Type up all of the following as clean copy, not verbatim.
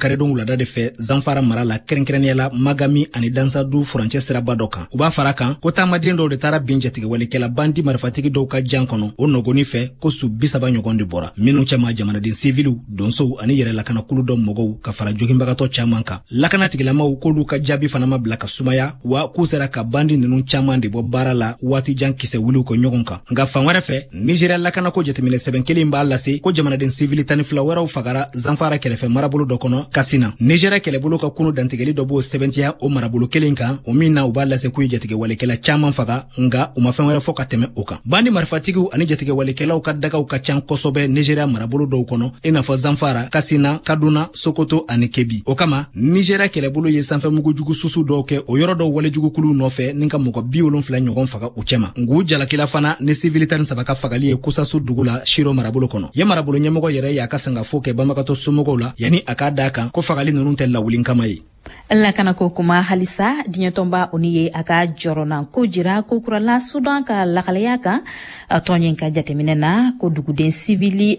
karedon wulada de fɛ Zamfara mara la kɛrɛnkɛrɛnnenya la Magami ani Dansadu furancɛ siraba dɔ kan. U b'a fara kan ko taamaden dɔw de taara bin jatigɛwalikɛla bandi marifatigi dɔw ka jan kɔnɔ o nɔgɔni fɛ ko su 30 ɲɔgɔn de bɔra. Minnu cɛma jamanaden siviliw, donsow ani yɛrɛ lakanakulu dɔ mɔgɔw ka fara joginbagatɔ caman kan. Lakana tigilamaw k'olu ka jaabi fana ma bila ka sumaya wa k'u sera ka bandi ninnu caman de bɔ baara la waati jan kisɛ wuliw ko ɲɔgɔn kan. Nka fan wɛrɛ fɛ Nigeria lakanako jateminɛ sɛbɛn kelen b'a lase ko jamanaden sivili 12 wɛrɛw fagara Zamfara kɛrɛfɛ marabolo dɔ kɔnɔ Kasina. Nigeria kɛlɛbolo ka kunu dantigɛli dɔ b'o sɛbɛntiya o marabolo kelen kan o min na u b'a lase k'u ye jatigɛwalikɛla caman faga nga u ma fɛn wɛrɛ fɔ ka tɛmɛ o kan. Bandi marifatigiw ani jatigɛwalikɛlaw ka dagaw ka can kosɛbɛ Nigeria marabolo dɔw kɔnɔ i n'a fɔ Zamfara, Kasina, Kaduna, Sokoto ani Kebbi. O kama Nigeria kɛlɛbolo ye sanfɛ mugujugu susu dɔw kɛ o yɔrɔ dɔw walejugukulu nɔfɛ ni ka mɔgɔ 70 ɲɔgɔn faga u cɛma. Ngu jalakila fana ni civil 13 ka fagali ye Kusasu dugu la Shiro marabolo kɔnɔ. Ye marabolo ɲɛmɔgɔ yɛrɛ y'a ka sangafo kɛ banbagatɔ somɔgɔw la yani a k'a da kan ko fagali ninnu tɛ lawulin kama ye. Lakanako kuma halisa diɲɛtɔnba oni ye a ka jɔrɔna ko jira ko kurala Sudan ka lakalaya kan tɔnyen ka jateminɛ na ko duguden sivili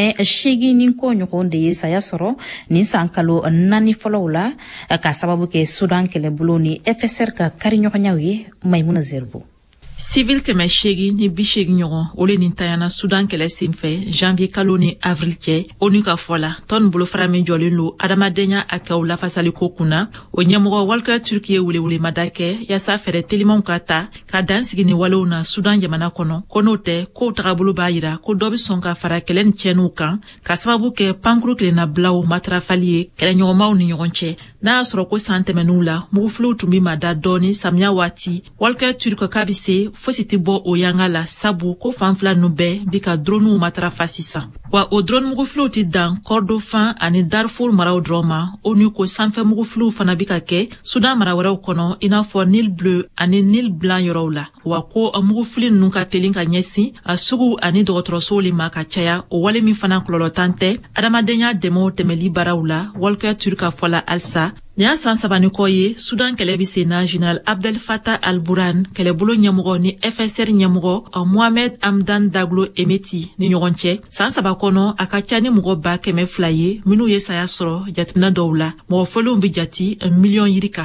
800 ni ko ɲɔgɔn de ye saya sɔrɔ ni san kalo 4 fɔlɔw la ka sababu kɛ Sudan kɛlɛbolo ni FSR ka kariɲɔgɔnyaw ye. Maimuna Zerbo. Civil 800 ni 80 ɲɔgɔn ole ni tayana Sudan kɛlɛ senfɛ janvier kalo ni avril cɛ onu ka fɔla ton bolo farami jɔlen do adamadenya a kɛw lafasali ko kunna o ɲɛmɔgɔ Walker Turkiye welewele madakɛ yasa fɛrɛ telimanw ka ta ka dansigi ni walew na Sudan jamana kɔnɔ ko n'o tɛ ko tagabolo b'a yira ko dɔ bɛ sɔn ka fara kɛlɛ ni cɛnniw kan ka sababu kɛ pankuru kelenna bilaw matarafali ye kɛlɛɲɔgɔnmaw ni ɲɔgɔn cɛ. N'a y'a sɔrɔ ko san tɛmɛnniw la mugufiliw tun bɛ mada dɔɔni samiya waati Walker Turk k'a bɛ se fosi tɛ bɔ o yanga la sabu ko fan fila ninnu bɛɛ bi ka droniw matarafa sisan. Wa o drone mugufiliw tɛ dan Kordofan ani Darfur maraw dɔrɔn ma onu ko sanfɛ mugufiliw fana bi ka kɛ Sudan mara wɛrɛw kɔnɔ i n'a fɔ Nil Bleu ani Nil Blanc yɔrɔw la. Wa ko mugufili ninnu ka teli ka ɲɛsin a sugu ani dɔgɔtɔrɔsow le ma ka caya o wale min fana kɔlɔlɔtan tɛ adamadenya dɛmɛw tɛmɛli baaraw la. Walker Turk ka fɔla alisa ni y'a san 3 kɔ ye Sudan kɛlɛ bi sen na General Abdel Fattah al-Burhan kɛlɛbolo ɲɛmɔgɔ ni FSR ɲɛmɔgɔ Mohamed Hamdan Daglo Emeti ni ɲɔgɔn cɛ. San 3 kɔnɔ a ka ca ni mɔgɔ 200,000 ye minnu ye saya sɔrɔ jateminɛ dɔw la mɔgɔ fɔlenw bi jati 1 million yirika.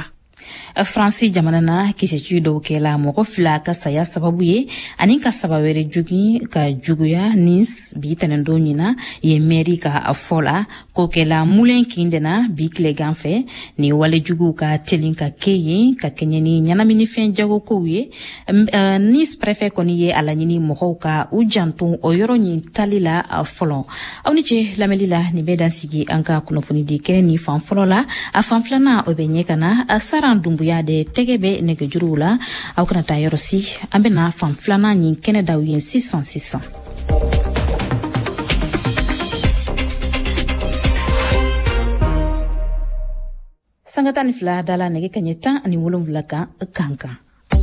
Fransi jamana na kisɛci dɔw kɛla mɔgɔ 2 ka saya sababu ye ani ka saba wɛrɛ jugi ka juguya ni bi tɛnɛndon ɲina ye mairie ka fɔla ko kɛla mulen kindena bi tilegan fɛ ni wale jugu ka telin ka kɛ ye ka kɛɲɛ ni ɲanamini fɛn jagokow ye. Ni préfet kɔni ye a laɲini mɔgɔw ka u janto o yɔrɔ ɲin tali la fɔlɔ. Aw ni ce lamɛnli la nin bɛ dan sigi an ka kunnafoni di kɛnɛ ni fan fɔlɔ la a fan filanan o bɛ ɲɛ ka na a saran dumbuya de tɛgɛ bɛ nɛgɛjuruw la aw kana taa yɔrɔ si an bɛna fan filanan ɲin kɛnɛ daw ye sisan. Sanga 12 dala nɛgɛ kaɲɛ 17 kan kankan.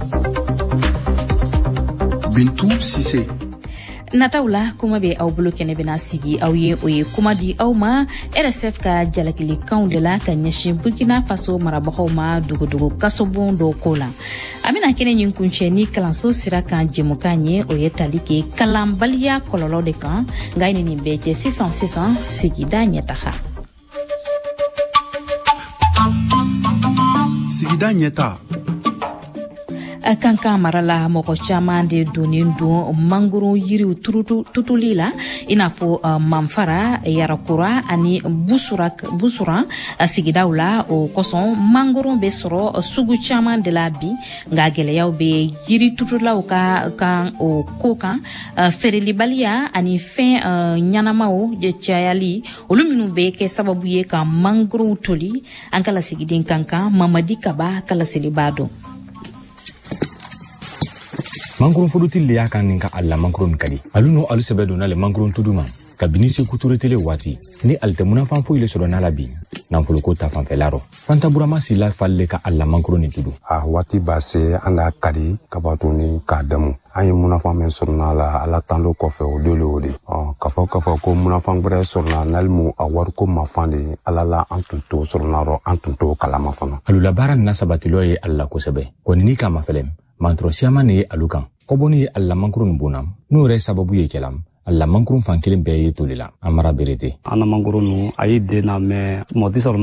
Bintu Sise. Nataw la kuma bɛ aw bolo kɛnɛ bɛna sigi aw ye o ye kuma di aw ma RSF ka jalakilikanw de la ka ɲɛsin Burkina Faso marabagaw ma dogodogo kasobon dɔ ko la. A bɛna kɛnɛ ɲin kuncɛ ni kalanso sira kan jɛmukan ye o ye tali kɛ kalanbaliya kɔlɔlɔ de kan nka nin bɛɛ cɛ sisan sigida ɲɛtaga. Sigida ɲɛta. Kankan marala mɔgɔ caman de donnen don mangoro yiriw tutuli la i n'a fɔ Manfara, Yarakura ani Busuran sigidaw la o kosɔn mangoro bɛ sɔrɔ sugu caman de la bi nka gɛlɛyaw bɛ yiri tutulaw ka kan o ko kan feerelibaliya ani fɛn ɲanamaw cayali olu minnu bɛ kɛ sababu ye ka mangoro toli an ka lasigiden kankan Mamadi Kaba kalasili b'a dɔn. Mangron furutili le y'a kan nin ka alla mangron kadi alu no alu sɛbɛ donna le mangron tuduma kabini se kuturetele waati ni alte munafan foyi le sɔrɔ n'ala bi nafolo ko ta fanfɛla rɔ Fanta Burama Sila falle ka alla mangron ni tudu waati b'a se an ka kadi kabatuni k'a damu an ye munafan min sɔrɔ n'ala ala tando kɔfɛ o dole o de ka fɔ ko munafan wɛrɛ sɔrɔ na n'alimu a wariko mafan de ala la an tun t'o sɔrɔ n'arɔ an tun t'o kalama fana alu la baara nina sabatilɔ ye alla kosɛbɛ kɔni ni kama fɛlɛm mantro siama ne ye alu kan kɔbɔni ye alla mangron bonam n'o yɛrɛ sababu ye kɛlam alla mangron fan kelen bɛɛ ye toli la amara berete ana mangron nu ayi de na mɛ mɔdi sɔrɔ